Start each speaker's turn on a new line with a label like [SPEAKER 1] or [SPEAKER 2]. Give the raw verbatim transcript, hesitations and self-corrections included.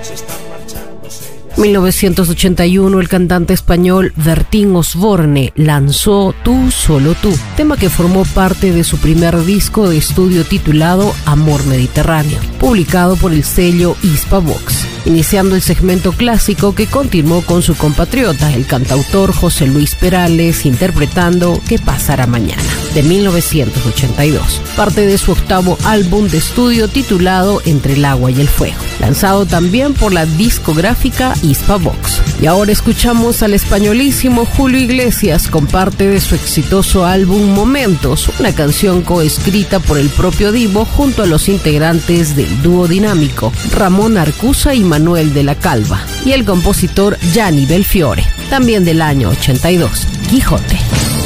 [SPEAKER 1] mil novecientos ochenta y uno, el cantante español Bertín Osborne lanzó Tú, Solo Tú, tema que formó parte de su primer disco de estudio titulado Amor Mediterráneo, publicado por el sello Hispavox, iniciando el segmento clásico que continuó con su compatriota, el cantautor José Luis Perales, interpretando ¿Qué pasará mañana?, de mil novecientos ochenta y dos, parte de su octavo álbum de estudio titulado Entre el agua y el fuego, lanzado también por la discográfica Hispavox. Y ahora escuchamos al españolísimo Julio Iglesias con parte de su exitoso álbum Momentos, una canción coescrita por el propio Divo junto a los integrantes del dúo dinámico Ramón Arcusa y Manuel de la Calva, y el compositor Gianni Belfiore, también del año ochenta y dos, Quijote.